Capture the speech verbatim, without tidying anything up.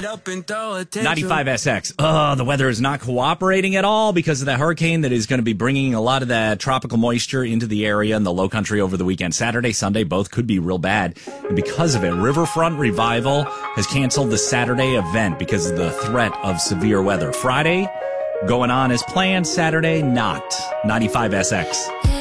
up and throw a tantrum. ninety-five S X. Oh, the weather is not cooperating at all because of the hurricane that is going to be bringing a lot of that tropical moisture into the area and the low country over the weekend. Saturday, Sunday, both could be real bad. And because of it, Riverfront Revival has canceled the Saturday event because of the threat of severe weather. Friday, going on as planned. Saturday, not. ninety-five S X.